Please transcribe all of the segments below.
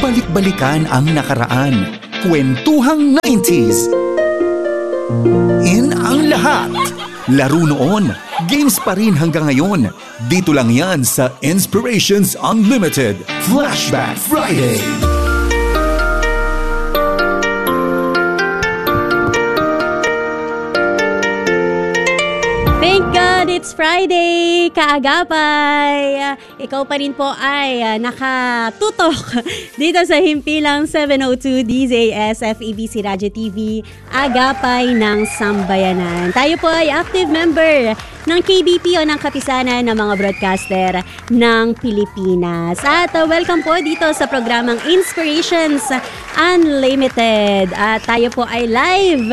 balik-balikan ang nakaraan. Kwentuhang 90s. In ang lahat. Laro noon, games pa rin hanggang ngayon. Dito lang yan sa Inspirations Unlimited Flashback Friday. Thank God it's Friday, kaagapay. Ikaw pa rin po ay nakatutok dito sa himpilang 702 DZAS FEBC Radio TV, Agapay ng Sambayanan. Tayo po ay active member ng KBP o ng Kapisanan ng mga broadcaster ng Pilipinas. At welcome po dito sa programang Inspirations Unlimited. At tayo po ay live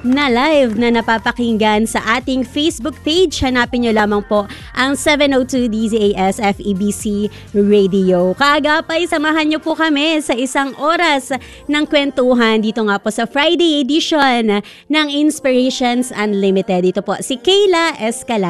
na napapakinggan sa ating Facebook page. Hanapin nyo lamang po ang 702 DZAS FEBC Radio. Kaagapay, samahan nyo po kami sa isang oras ng kwentuhan dito nga po sa Friday edition ng Inspirations Unlimited. Dito po si Kayla Escalante.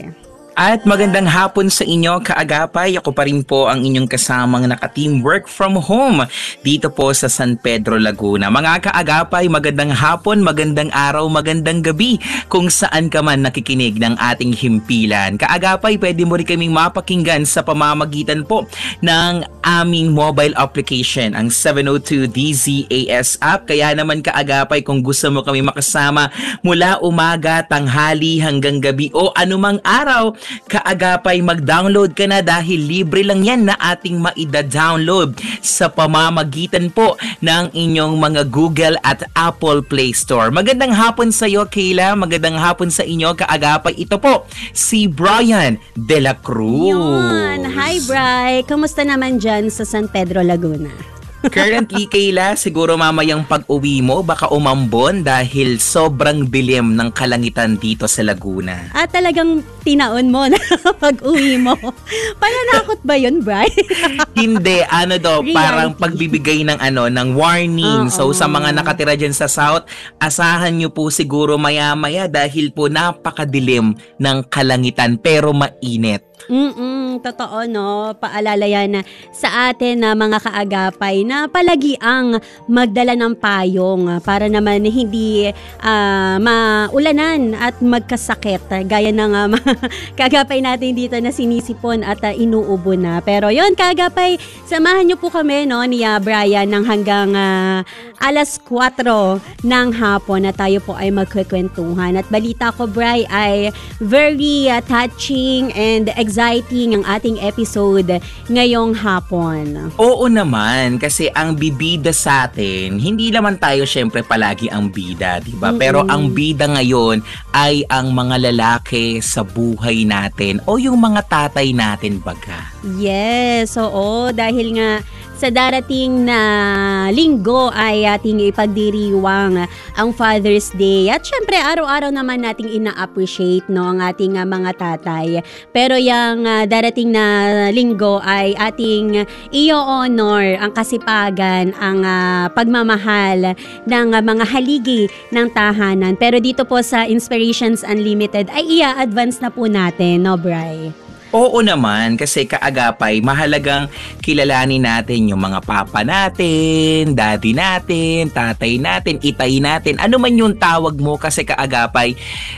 At magandang hapon sa inyo, kaagapay. Ako pa rin po ang inyong kasamang naka-team work from home dito po sa San Pedro, Laguna. Mga kaagapay, magandang hapon, magandang araw, magandang gabi kung saan ka man nakikinig ng ating himpilan. Kaagapay, pwede mo rin kaming mapakinggan sa pamamagitan po ng aming mobile application, ang 702 DZAS app. Kaya naman kaagapay, kung gusto mo kami makasama mula umaga, tanghali hanggang gabi o anumang araw, kaagapay, mag-download ka na dahil libre lang yan na ating maida-download sa pamamagitan po ng inyong mga Google at Apple Play Store. Magandang hapon sa iyo, Kayla. Magandang hapon sa inyo, kaagapay. Ito po, si Brian De La Cruz. Yun. Hi, Bri. Kamusta naman dyan sa San Pedro, Laguna? Currently, Kayla, siguro mamayang pag-uwi mo, baka umambon dahil sobrang dilim ng kalangitan dito sa Laguna. At talagang tinaon mo na pag-uwi mo. Pananakot ba yun, Bri? Hindi, Reality. parang pagbibigay ng warning. So sa mga nakatira dyan sa South, asahan nyo po siguro maya-maya dahil po napakadilim ng kalangitan pero mainit. Totoo, no? Paalala yan sa atin na mga kaagapay na palagi ang magdala ng payong para naman hindi maulanan at magkasakit. Gaya ng kaagapay natin dito na sinisipon at inuubo na. Pero yon, kaagapay, samahan nyo po kami, no, ni Brian ng hanggang alas 4 ng hapon na tayo po ay magkukwentuhan. At balita ko, Bri, ay very touching and exciting ang ating episode ngayong hapon. Oo naman, kasi ang bibida sa atin, hindi naman tayo syempre palagi ang bida, diba? Pero ang bida ngayon ay ang mga lalaki sa buhay natin o yung mga tatay natin baga. Yes, oo, dahil nga sa darating na linggo ay ating ipagdiriwang ang Father's Day. At syempre, araw-araw naman nating ina-appreciate, no, ang ating mga tatay. Pero yung darating na linggo ay ating i-honor ang kasipagan, ang pagmamahal ng mga haligi ng tahanan. Pero dito po sa Inspirations Unlimited ay i-advance na po natin, no, Bri? Oo naman, kasi kaagapay, mahalagang kilalanin natin yung mga papa natin, daddy natin, tatay natin, itay natin, ano man yung tawag mo, kasi kaagapay,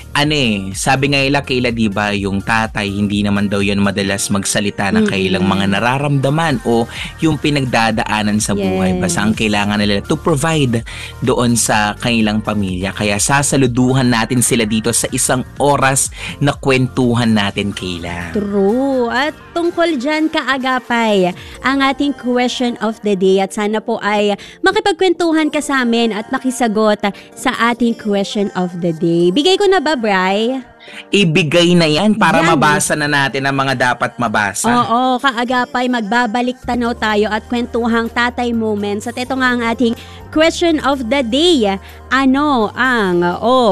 sabi nga nila, Kayla, diba, yung tatay, hindi naman daw yan madalas magsalita ng kailang mga nararamdaman o yung pinagdadaanan sa buhay. Basta ang kailangan nila to provide doon sa kanilang pamilya. Kaya sasaluduhan natin sila dito sa isang oras na kwentuhan natin, Kayla. True. At tungkol dyan, kaagapay, ang ating question of the day. At sana po ay makipagkwentuhan ka sa amin at makisagot sa ating question of the day. Bigay ko na ba, Bri? Ibigay na yan para mabasa na natin ang mga dapat mabasa. Oo, kaagapay, magbabalik tanaw tayo at kwentuhang tatay moments. At ito nga ang ating question of the day. Ano ang...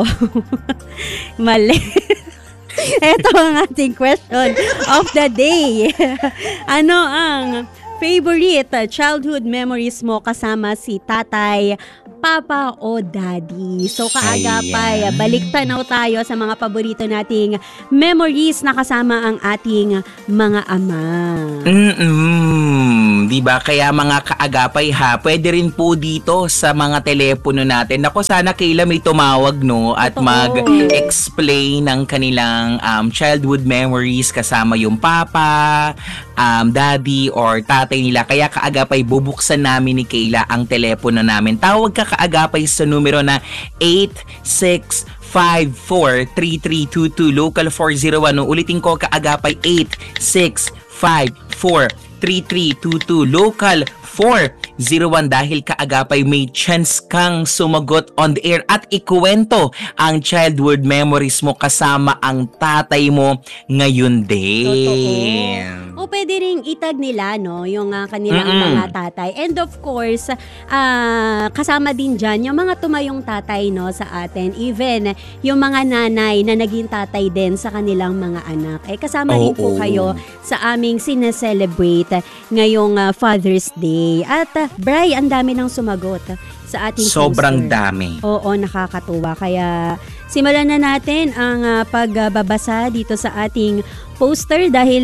mali. Ito ang ating question of the day. Ano ang favorite childhood memories mo kasama si tatay Papa o Daddy. So kaagapay, balik tanaw tayo sa mga paborito nating memories na kasama ang ating mga ama. Diba? Kaya mga kaagapay pwede rin po dito sa mga telepono natin. Ako sana Kayla may tumawag at mag-explain ng kanilang childhood memories kasama yung papa, daddy or tatay nila. Kaya kaagapay bubuksan namin ni Kayla ang telepono namin. Tawag ka kaagapay sa numero na 8654-3322 local 401. Ulitin ko kaagapay 8654-3322 local 401 dahil kaagapay may chance kang sumagot on the air at ikuwento ang childhood memories mo kasama ang tatay mo ngayon din. O pwede ring itag nila yung kanilang mga tatay. And of course, kasama din dyan yung mga tumayong tatay sa atin. Even yung mga nanay na naging tatay din sa kanilang mga anak. Kasama rin po kayo sa aming sineselebrate ngayong Father's Day. At Bri, ang dami nang sumagot sa ating sobrang poster. Dami. Oo, nakakatuwa. Kaya simulan na natin ang pagbabasa dito sa ating poster dahil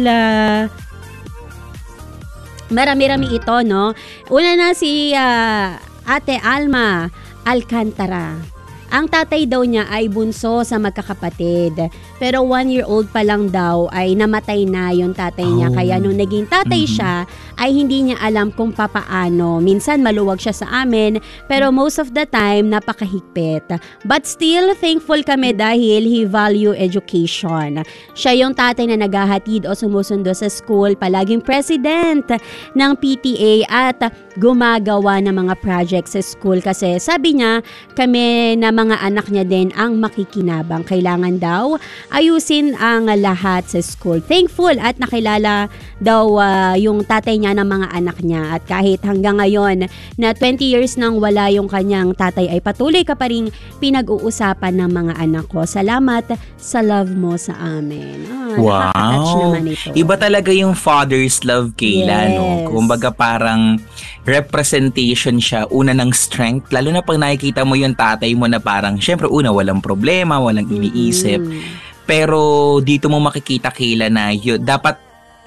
marami-rami ito, Una na si Ate Alma Alcantara. Ang tatay daw niya ay bunso sa magkakapatid. Pero 1-year-old pa lang daw ay namatay na yung tatay niya. Kaya nung naging tatay siya, ay hindi niya alam kung papaano. Minsan maluwag siya sa amin, pero most of the time, napakahigpit. But still, thankful kami dahil he value education. Siya yung tatay na naghahatid o sumusundo sa school, palaging president ng PTA at gumagawa ng mga projects sa school. Kasi sabi niya, kami na mga anak niya din ang makikinabang. Kailangan daw ayusin ang lahat sa school. Thankful at nakilala daw yung tatay niya ng mga anak niya. At kahit hanggang ngayon na 20 years nang wala yung kanyang tatay ay patuloy ka pa rin pinag-uusapan ng mga anak ko. Salamat sa love mo sa amin. Wow! Nakaka-touch naman ito. Iba talaga yung father's love, Kayla, Yes. Kumbaga parang representation siya, una ng strength. Lalo na pag nakikita mo yung tatay mo na parang, syempre una, walang problema, walang iniisip. Pero dito mo makikita, Kayla, na dapat,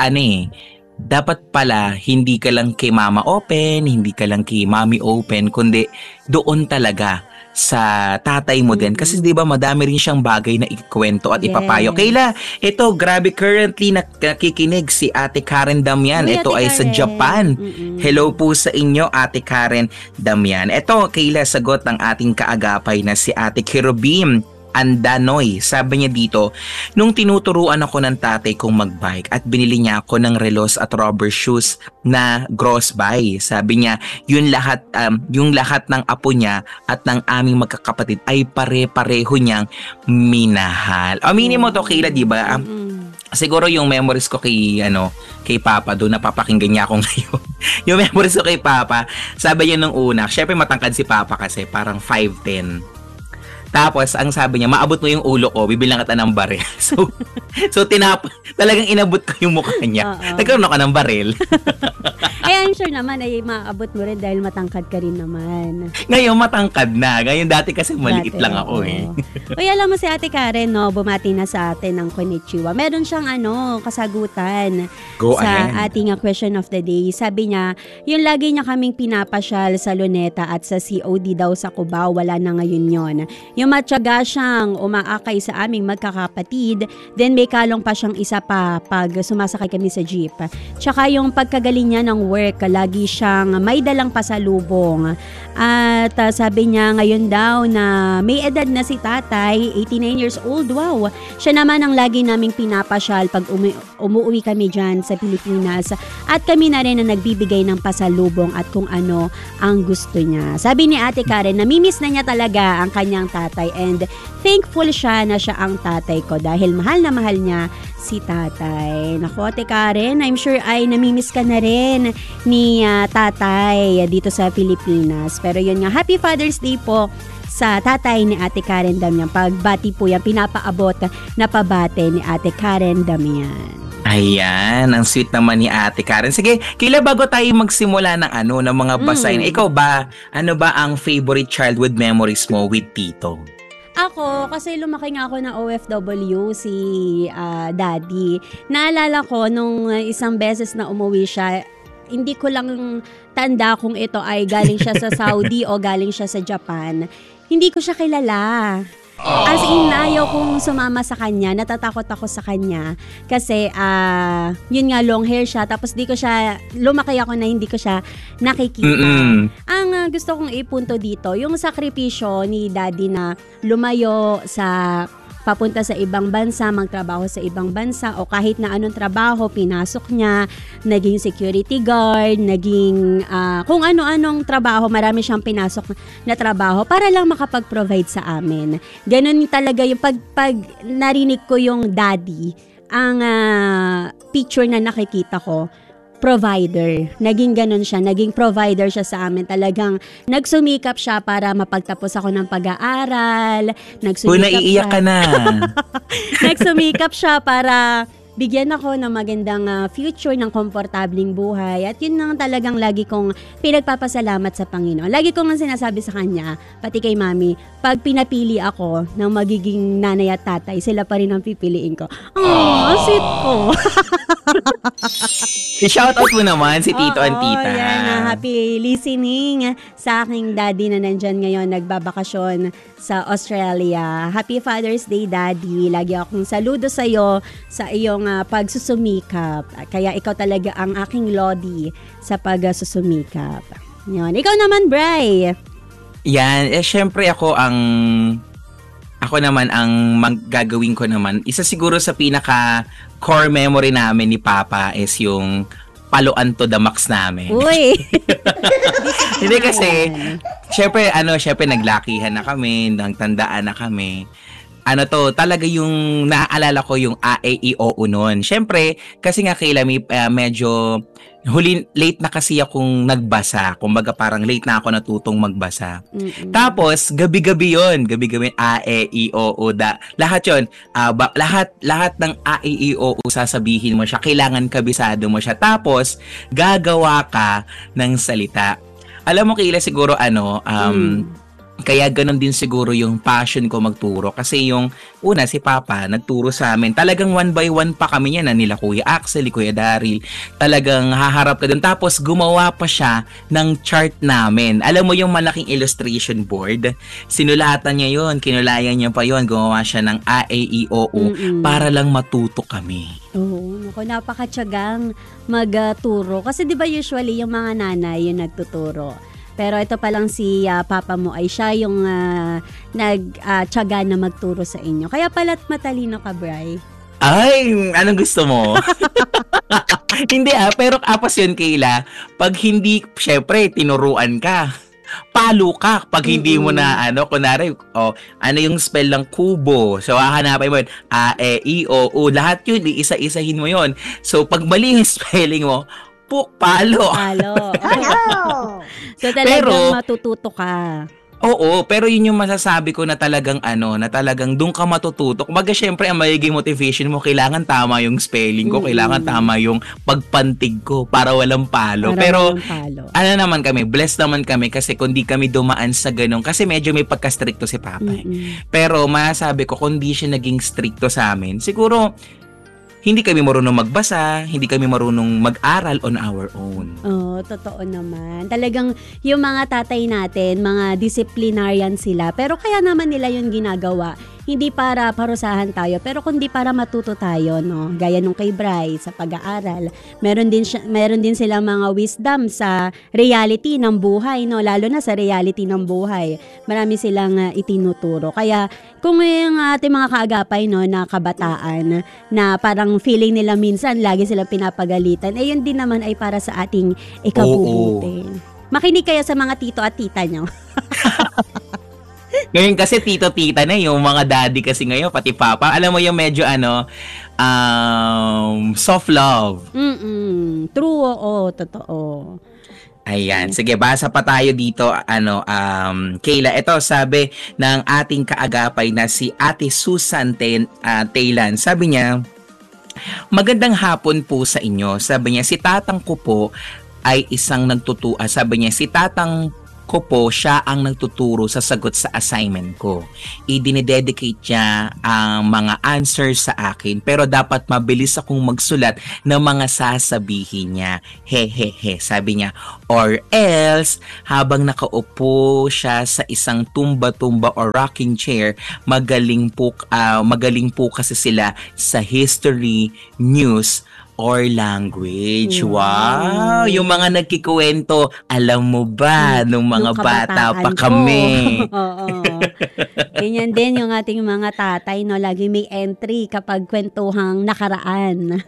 dapat pala hindi ka lang kay mama open, hindi ka lang kay mommy open, kundi doon talaga sa tatay mo din. Kasi di ba madami rin siyang bagay na ikwento at ipapayo. Kayla, ito, grabe currently nakikinig si Ate Karen Damian. Ito ay sa Japan. Hello po sa inyo, Ate Karen Damian. Ito, Kayla, sagot ng ating kaagapay na si Ate Kirobim Andanoy. Sabi niya dito, nung tinuturuan ako ng tatay kong magbike at binili niya ako ng relos at rubber shoes na gross buy. Sabi niya, yung lahat ng apo niya at ng aming magkakapatid ay pare-pareho niyang minahal. Aminin mo to, Kayla, di ba? Siguro yung memories ko kay Papa, doon napapakinggan niya ako ngayon. Yung memories ko kay Papa, sabi niya nung una, syempre matangkad si Papa kasi parang 5'10". Tapos, ang sabi niya, maabot mo yung ulo ko, bibilang kita ng baril. So talagang inabot ko yung mukha niya. Nagkaroon ako ng baril. I'm sure naman ay maabot mo rin dahil matangkad ka rin naman. Ngayon, matangkad na. Ngayon, dati kasi maliit lang ako Uy, alam mo si Ate Karen, bumati na sa atin ng konnichiwa. Meron siyang kasagutan sa ating question of the day. Sabi niya, yung lagi niya kaming pinapasyal sa Luneta at sa COD daw sa Cubao, wala na ngayon yon. Yung matyaga siyang umaakay sa aming magkakapatid, then may kalong pa siyang isa pa pag sumasakay kami sa jeep. Tsaka yung pagkagaling niya ng work, lagi siyang may dalang pasalubong. At sabi niya ngayon daw na may edad na si tatay, 89 years old, wow. Siya naman ang lagi naming pinapasyal pag umuwi kami dyan sa Pilipinas. At kami na rin ang nagbibigay ng pasalubong at kung ano ang gusto niya. Sabi ni Ate Karen, namimiss na niya talaga ang kanyang tatay and thankful siya na siya ang tatay ko dahil mahal na mahal niya si tatay. Naku, Ate Karen, I'm sure ay namimiss ka na rin ni tatay dito sa Pilipinas. Pero yun nga, Happy Father's Day po sa tatay ni Ate Karen Damian. Pagbati po yan, pinapaabot na pabate ni Ate Karen Damian. Ayan, ang sweet naman ni Ate Karen. Sige, Kayla, bago tayo magsimula ng mga basahin, ikaw ba, ano ba ang favorite childhood memories mo with Tito? Ako, kasi lumaki nga ako ng OFW, si Daddy. Naalala ko nung isang beses na umuwi siya, hindi ko lang tanda kung ito ay galing siya sa Saudi o galing siya sa Japan. Hindi ko siya kilala. As in, ayaw kong sumama sa kanya. Natatakot ako sa kanya. Kasi, yun nga, long hair siya. Tapos lumaki ako na hindi ko siya nakikita. Ang gusto kong ipunto dito, yung sakripisyo ni Daddy na lumayo papunta sa ibang bansa, magtrabaho sa ibang bansa, o kahit na anong trabaho, pinasok niya, naging security guard, naging kung ano-anong trabaho, marami siyang pinasok na trabaho para lang makapag-provide sa amin. Ganun talaga yung pag narinig ko yung Daddy, ang picture na nakikita ko, provider. Naging ganun siya. Naging provider siya sa amin. Talagang nagsumikap siya para mapagtapos ako ng pag-aaral. Naiiyak ka na. Nagsumikap siya para bigyan ako ng magandang future, ng komportabling buhay. At yun lang talagang lagi kong pinagpapasalamat sa Panginoon. Lagi kong sinasabi sa kanya, pati kay Mami, pag pinapili ako ng magiging nanay at tatay, sila pa rin ang pipiliin ko. Sweet ko. I-shoutout mo naman si Tito and Tita. Yan, happy listening sa aking daddy na nandyan ngayon, nagbabakasyon sa Australia. Happy Father's Day, Daddy. Lagi akong saludo sa'yo sa iyong pagsusumikap. Kaya ikaw talaga ang aking lodi sa pagsusumikap. Yan. Ikaw naman, Bri. Yan. Syempre ako naman ang gagawin ko naman. Isa siguro sa pinaka core memory namin ni Papa is yung paluan to the max namin. Uy! Hindi kasi, syempre naglakihan na kami, nagtandaan na kami. Talaga yung naaalala ko yung AAEOO noon. Syempre, kasi nga Kayla, medyo late na kasi akong nagbasa. Kumbaga parang late na ako natutong magbasa. Tapos, gabi-gabi yun. Gabi-gabi AAEOO. Lahat yun. Lahat ng AAEOO sasabihin mo siya. Kailangan kabisado mo siya. Tapos, gagawa ka ng salita. Alam mo Kayla, siguro kaya ganun din siguro yung passion ko magturo. Kasi yung una, si Papa, nagturo sa amin. Talagang one by one pa kami yan. Nila Kuya Axel, Kuya Daryl. Talagang haharap ka dun. Tapos gumawa pa siya ng chart namin. Alam mo yung malaking illustration board? Sinulatan niya yun. Kinulayan niya pa yun. Gumawa siya ng AAEOO para lang matuto kami. Oo, napakatyagang magturo. Kasi di ba usually yung mga nanay yung nagtuturo. Pero ito pa lang si Papa mo ay siya yung nagtiyaga na magturo sa inyo. Kaya pala't matalino ka, Bri. Ay, anong gusto mo? Hindi pero apas yun, Kayla. Pag hindi, syempre, tinuruan ka. Palo ka pag hindi mo na kunwari, ano yung spell ng kubo. So, hahanapin mo yun. A-E-I-O-U. Lahat yun, isa-isahin mo yun. So, pag mali yung spelling mo, palo. So talagang matututo ka. Oo, pero yun yung masasabi ko na talagang doon ka matututo. Kumbaga syempre ang magiging motivation mo, kailangan tama yung spelling ko, kailangan tama yung pagpantig ko para walang palo. Pero naman kami, blessed naman kami kasi kung di kami dumaan sa ganun, kasi medyo may pagka-stricto si Papa. Pero masasabi ko, kung di siya naging stricto sa amin, siguro hindi kami marunong magbasa, hindi kami marunong mag-aral on our own. Totoo naman. Talagang yung mga tatay natin, mga disciplinarian sila, pero kaya naman nila yun ginagawa. Hindi para parusahan tayo, pero kundi para matuto tayo, no? Gaya nung kay Bri sa pag-aaral. Meron din silang mga wisdom sa reality ng buhay, no? Lalo na sa reality ng buhay. Marami silang itinuturo. Kaya kung yung ating mga kaagapay, no, na kabataan, na parang feeling nila minsan lagi silang pinapagalitan, yun din naman ay para sa ating ikabubuti. Makinig kayo sa mga tito at tita nyo. Ngayon kasi tito-tita na yung mga daddy kasi ngayon, pati Papa. Alam mo yung medyo soft love. True, totoo. Ayan. Sige, basa pa tayo dito, Kayla. Ito, sabi ng ating kaagapay na si Ate Susan Taylan. Sabi niya, Magandang hapon po sa inyo. Sabi niya, si tatang ko po ay isang sabi niya, si tatang ko po, siya ang nagtuturo sa sagot sa assignment ko. Idinededicate niya ang mga answers sa akin, pero dapat mabilis akong magsulat ng mga sasabihin niya. Hehehe, sabi niya. Or else, habang nakaupo siya sa isang tumba-tumba or rocking chair, magaling po kasi sila sa history, news, or language. Wow! Yung mga nagkikwento, alam mo ba, nung mga bata pa kami. Oo. Ganyan din yung ating mga tatay, no? Lagi may entry kapag kwentuhang nakaraan.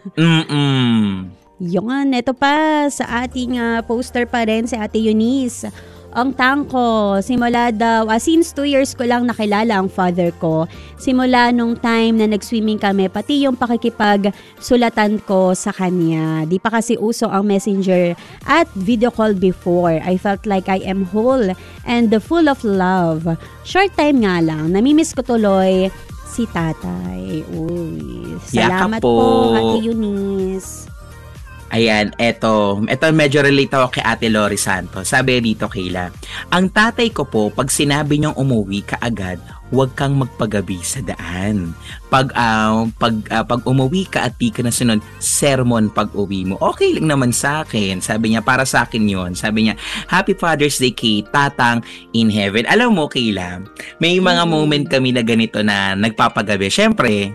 Yun, ito pa sa ating poster pa rin, si Ate Eunice. Ang tangko, simula daw, since 2 years ko lang nakilala ang father ko. Simula nung time na nag-swimming kami, pati yung pakikipag-sulatan ko sa kanya. Di pa kasi uso ang messenger at video call before. I felt like I am whole and full of love. Short time nga lang, namimiss ko tuloy si tatay. Uy, salamat po, Ate Eunice. Ayan, eto medyo relate ako kay Ate Lori Santos. Sabi dito, Kayla, ang tatay ko po, pag sinabi niyang umuwi ka agad, huwag kang magpagabi sa daan. Pag umuwi ka at di ka nasunod, sermon pag uwi mo. Okay lang naman sa akin. Sabi niya, para sa akin yon. Sabi niya, Happy Father's Day kay Tatang in Heaven. Alam mo, Kayla, may mga moment kami na ganito na nagpapagabi. Siyempre,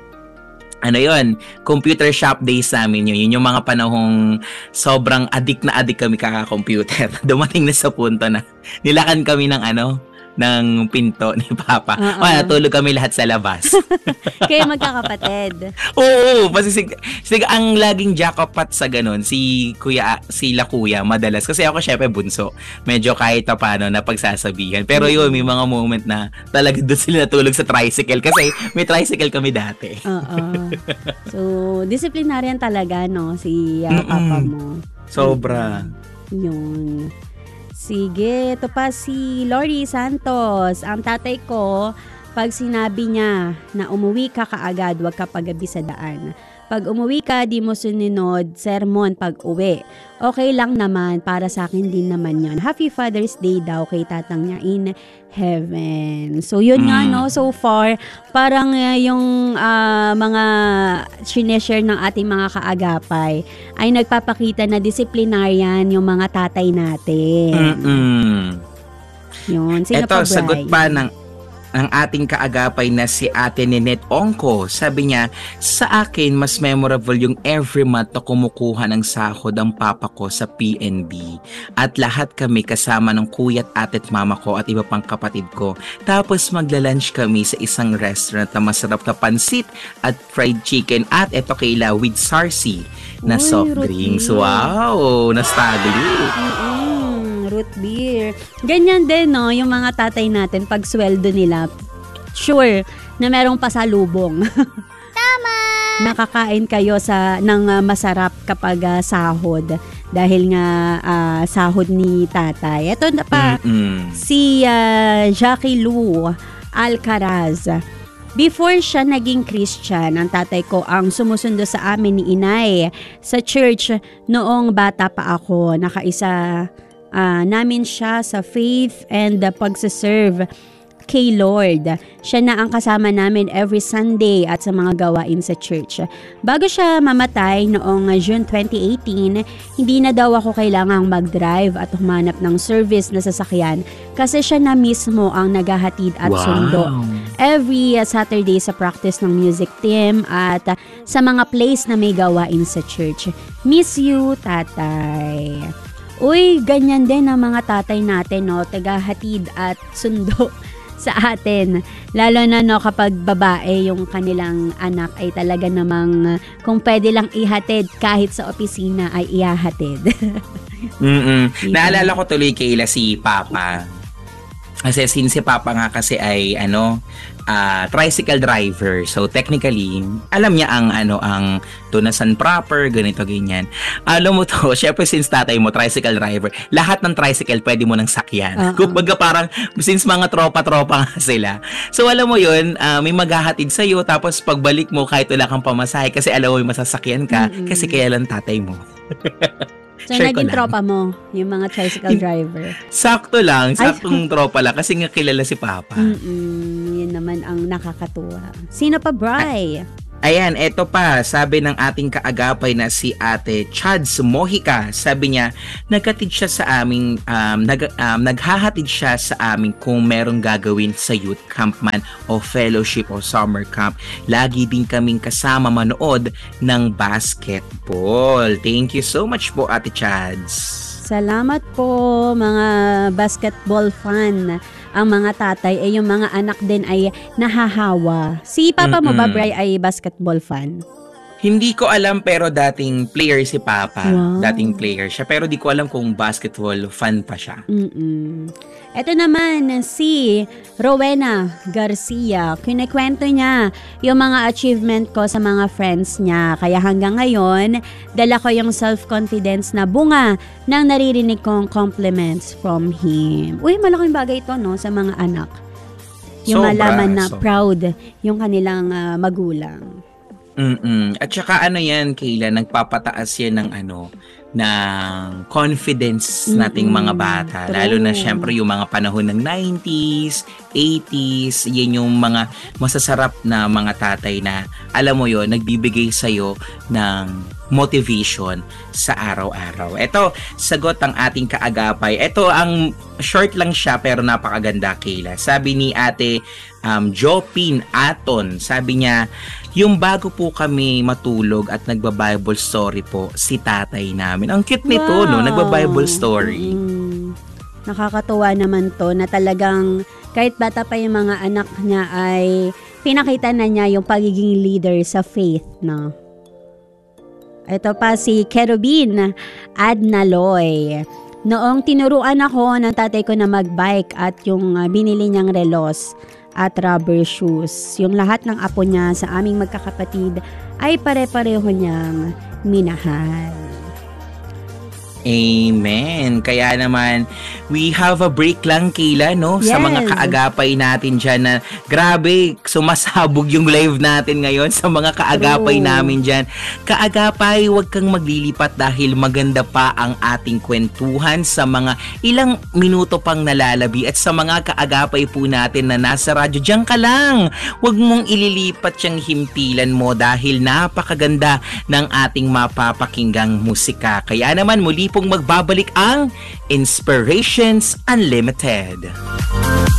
computer shop days namin yun. Yun yung mga panahong sobrang adik kami kaka-computer. Dumating na sa punto na nilakan kami ng pinto ni Papa. Natulog kami lahat sa labas. Kayo magkakapatid. Oo, ang laging jackopat sa ganun, sila kuya, madalas. Kasi ako syempre bunso. Medyo kahit paano na pagsasabihan. Pero yun, may mga moment na talaga doon sila natulog sa tricycle. Kasi may tricycle kami dati. So, disciplinarian talaga, no? Si Papa mo. Sobra. Yun. Sige, ito pa si Lori Santos. Ang tatay ko, pag sinabi niya na umuwi ka kaagad, huwag ka pagabi sa daan. Pag umuwi ka, di mo suninod, sermon pag uwi. Okay lang naman, para sa akin din naman yon. Happy Father's Day daw kay tatang niya in heaven. So yun nga, no, so far, parang yung mga sineshare ng ating mga kaagapay ay nagpapakita na disciplinarian yung mga tatay natin. Yun, sino Ito, pa, Bri? sagot pa ng ating kaagapay na si Ate Ninette Ongko. Sabi niya, sa akin, mas memorable yung every month na kumukuha ng sahod ang papa ko sa PNB. At lahat kami kasama ng kuya at ate at mama ko at iba pang kapatid ko. Tapos magla-lunch kami sa isang restaurant na masarap na pansit at fried chicken at eto Kayla with sarsi na soft drinks. Wow! Nostalgic! Root beer. Ganyan din, no, yung mga tatay natin, pag sweldo nila, sure na merong pasalubong. Tama! Nakakain kayo ng masarap kapag sahod. Dahil nga sahod ni tatay. Ito na pa, si Jackie Lou Alcaraz. Before siya naging Christian, ang tatay ko ang sumusundo sa amin ni Inay sa church noong bata pa ako. Nakaisa namin siya sa faith and pagsaserve kay Lord. Siya na ang kasama namin every Sunday at sa mga gawain sa church. Bago siya mamatay noong June 2018, hindi na daw ako kailangang mag-drive at humanap ng service na sasakyan kasi siya na mismo ang naghahatid at sundo. Every Saturday sa practice ng music team at sa mga place na may gawain sa church. Miss you, tatay. Uy, ganyan din ang mga tatay natin, no? Tagahatid at sundo sa atin. Lalo na, no, kapag babae yung kanilang anak ay talaga namang kung pwede lang ihatid kahit sa opisina ay ihahatid. Naalala ko tuloy, Kayla, si Papa. Kasi since si Papa nga kasi ay tricycle driver. So technically, alam niya ang tunasan proper, ganito ganyan. Alam mo to, syempre since tatay mo tricycle driver, lahat ng tricycle pwede mo nang sakyan. Kumbaga parang since mga tropa-tropa nga sila. So alam mo 'yun, may maghahatid sa iyo tapos pagbalik mo kahit wala kang pamasahe kasi alam mo may masasakyan ka kasi kaya lang tatay mo. So, naging tropa mo, yung mga tricycle driver? Sakto lang, saktong tropa lang kasi nga kilala si Papa. Yan naman ang nakakatuwa. Sino pa, Bri? Ayan, eto pa, sabi ng ating kaagapay na si Ate Chads Mojica, sabi niya, naghatid siya sa aming, naghahatid siya sa amin kung merong gagawin sa youth camp man o fellowship o summer camp. Lagi din kaming kasama manood ng basketball. Thank you so much po, Ate Chads. Salamat po, mga basketball fan. Ang mga tatay ay yung mga anak din ay nahahawa. Si Papa mo ba, Bri, ay basketball fan? Hindi ko alam pero dating player si Papa. Wow. Dating player siya pero di ko alam kung basketball fan pa siya. Ito naman si Rowena Garcia. Kinikwento niya yung mga achievement ko sa mga friends niya. Kaya hanggang ngayon, dala ko yung self-confidence na bunga nang naririnig kong compliments from him. Uy, malaking bagay ito, no, sa mga anak. Yung malaman na proud yung kanilang magulang. At saka yan, Kayla, nagpapataas yan ng ng confidence nating mga bata. True. Lalo na syempre yung mga panahon ng 90s, 80s, yan yung mga masasarap na mga tatay na, alam mo yon, nagbibigay sa'yo ng motivation sa araw-araw. Ito, sagot ang ating kaagapay. Ito, ang short lang siya pero napakaganda, Kayla. Sabi ni Ate Jopin Aton, sabi niya, yung bago po kami matulog at nagba-Bible story po, si tatay namin. Ang cute nito, no? Nagba-Bible story. Nakakatuwa naman to na talagang kahit bata pa yung mga anak niya ay pinakita na niya yung pagiging leader sa faith, no? Ito pa si Kerubin Adnaloy. Noong tinuruan ako ng tatay ko na magbike at yung binili niyang relos at rubber shoes. Yung lahat ng apo niya sa aming magkakapatid ay pare-pareho niyang minahal. Amen. Kaya naman, we have a break lang, Kayla, no? Yes. Sa mga kaagapay natin dyan na grabe, sumasabog yung live natin ngayon sa mga kaagapay namin dyan. Kaagapay, huwag kang maglilipat dahil maganda pa ang ating kwentuhan sa mga ilang minuto pang nalalabi at sa mga kaagapay po natin na nasa radyo. Diyan ka lang. Huwag mong ililipat yung himpilan mo dahil napakaganda ng ating mapapakinggang musika. Kaya naman, muli pong magbabalik ang Inspirations Unlimited.